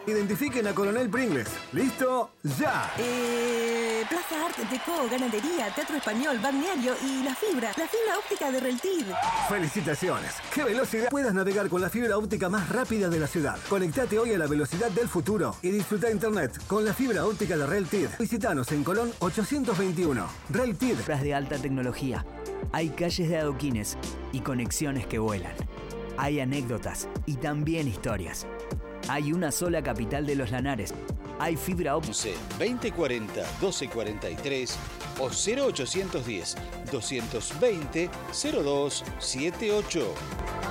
Identifiquen a Coronel Pringles. ¿Listo? ¡Ya! Plaza Arte, Deco, Ganadería, Teatro Español, Balneario y La Fibra óptica de Reltiv. ¡Felicitaciones! ¡Qué velocidad! Puedas navegar con la fibra óptica más rápida de la ciudad. Conectate hoy a la velocidad del futuro y disfruta internet con la fibra óptica de Reltiv. Visítanos en Colón 821. Reltiv. Compras de alta tecnología. Hay calles de adoquines y conexiones que vuelan. Hay anécdotas y también historias. Hay una sola capital de los Lanares. Hay fibra óptica. 2040 1243 o 0810 220 0278.